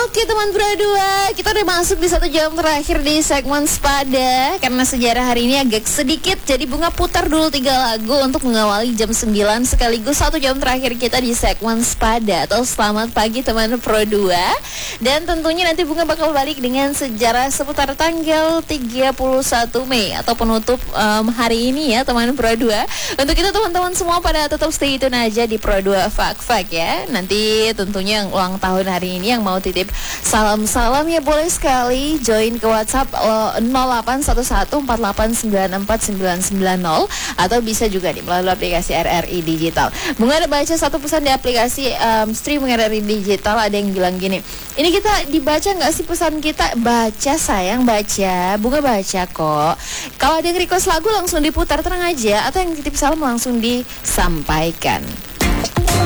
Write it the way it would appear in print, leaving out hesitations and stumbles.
Oke teman berdua, kita udah masuk di 1 jam terakhir di segmen Sepada. Karena sejarah hari ini agak sedikit, jadi Bunga putar dulu 3 lagu untuk mengawali jam 9 sekaligus 1 jam terakhir kita di segmen Sepada atau Selamat Pagi Teman Pro 2. Dan tentunya nanti Bunga bakal balik dengan sejarah seputar tanggal 31 Mei atau penutup hari ini ya teman Pro 2. Untuk itu teman-teman semua pada tetap stay tune aja di Pro 2 Fak ya. Nanti tentunya yang ulang tahun hari ini yang mau titip salam-salam ya boleh sekali join ke WhatsApp 081148949990 atau bisa juga nih melalui aplikasi RRI Digital. Bunga ada baca satu pesan di aplikasi streaming RRI Digital, ada yang bilang gini, ini kita dibaca nggak sih pesan kita? Baca sayang, baca. Bunga baca kok. Kalau ada yang request lagu langsung diputar, tenang aja, atau yang titip salam langsung disampaikan.